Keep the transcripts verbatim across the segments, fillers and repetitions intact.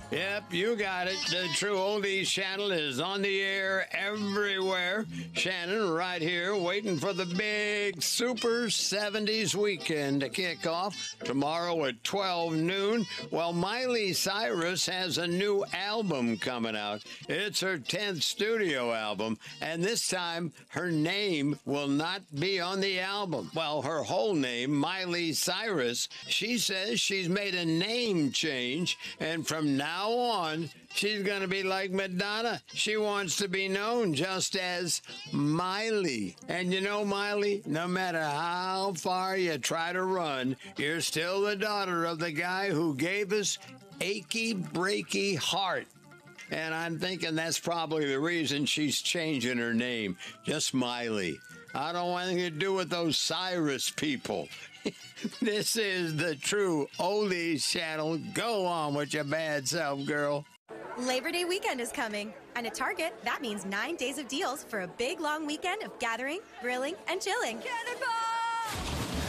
Yep, you got it. The True Oldies channel is on the air everywhere. Shannon right here waiting for the big Super seventies weekend to kick off tomorrow at twelve noon. Well, Miley Cyrus has a new album coming out. It's her tenth studio album, and this time her name will not be on the album. Well, her whole name, Miley Cyrus. She says she's made a name change, and from now on, she's going to be like Madonna. She wants to be known just as Miley. And you know, Miley, no matter how far you try to run, you're still the daughter of the guy who gave us Achy Breaky Heart. And I'm thinking that's probably the reason she's changing her name. Just Miley. I don't want anything to do with those Cyrus people. This is the True Oldies channel. Go on with your bad self, girl. Labor Day weekend is coming, and at Target, that means nine days of deals for a big, long weekend of gathering, grilling, and chilling. Cannonball!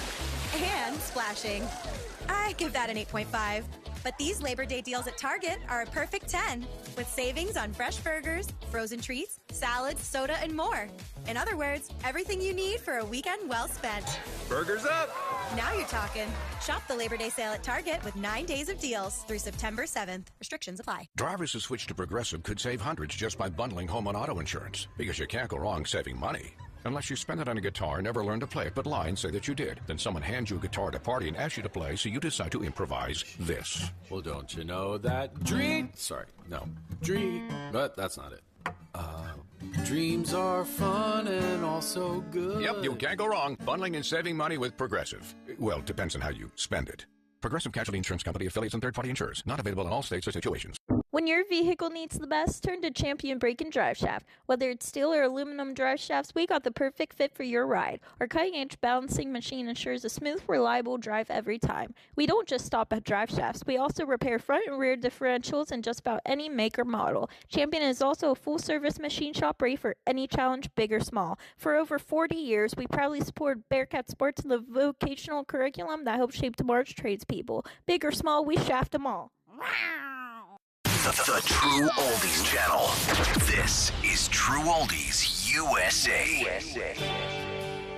And splashing. I give that an eight point five. But these Labor Day deals at Target are a perfect ten, with savings on fresh burgers, frozen treats, salads, soda, and more. In other words, everything you need for a weekend well spent. Burgers up! Now you're talking. Shop the Labor Day sale at Target with nine days of deals through September seventh. Restrictions apply. Drivers who switch to Progressive could save hundreds just by bundling home and auto insurance, because you can't go wrong saving money. Unless you spend it on a guitar and never learn to play it, but lie and say that you did. Then someone hands you a guitar at a party and asks you to play, so you decide to improvise this. Well, don't you know that dream... Sorry, no. Dream... But that's not it. Uh, dreams are fun and also good. Yep, you can't go wrong. Bundling and saving money with Progressive. Well, it depends on how you spend it. Progressive Casualty Insurance Company, affiliates, and third-party insurers. Not available in all states or situations. When your vehicle needs the best, turn to Champion Brake and Drive Shaft. Whether it's steel or aluminum drive shafts, we got the perfect fit for your ride. Our cutting-edge balancing machine ensures a smooth, reliable drive every time. We don't just stop at drive shafts. We also repair front and rear differentials in just about any make or model. Champion is also a full-service machine shop ready for any challenge, big or small. For over forty years, we proudly support Bearcat Sports and the vocational curriculum that helps shape tomorrow's tradespeople. Big or small, we shaft them all. The, the True Oldies channel. This is True Oldies U S A. U S A.